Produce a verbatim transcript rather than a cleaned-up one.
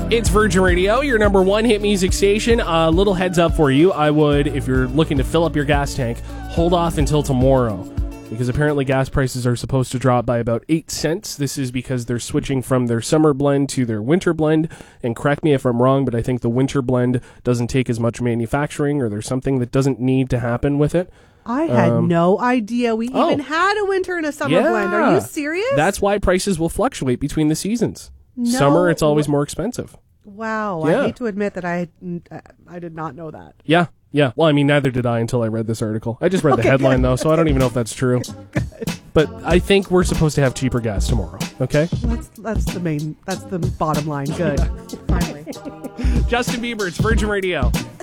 It's Virgin Radio, your number one hit music station. A uh, little heads up for you. I would, if you're looking to fill up your gas tank, hold off until tomorrow. Because apparently gas prices are supposed to drop by about eight cents. This is because they're switching from their summer blend to their winter blend. And correct me if I'm wrong, but I think the winter blend doesn't take as much manufacturing, or there's something that doesn't need to happen with it. I had Um, no idea we oh. even had a winter and a summer Yeah. blend. Are you serious? That's why prices will fluctuate between the seasons. No. Summer, it's always more expensive. Wow. Yeah. I hate to admit that I I did not know that. Yeah, yeah. Well, I mean, neither did I until I read this article. I just read Okay, the headline, good. though, so I don't even know if that's true. But I think we're supposed to have cheaper gas tomorrow, okay? That's that's the main, that's the bottom line. Good. Finally. Justin Bieber, it's Virgin Radio.